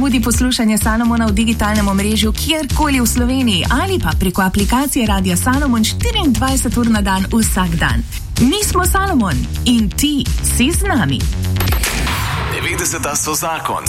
zamudi poslušanje Salomona v digitalnem omrežju kjerkoli v Sloveniji ali pa preko aplikacije Radia Salomon 24 ur na dan vsak dan. Mi smo Salomon in ti si z nami. 90 so zakon.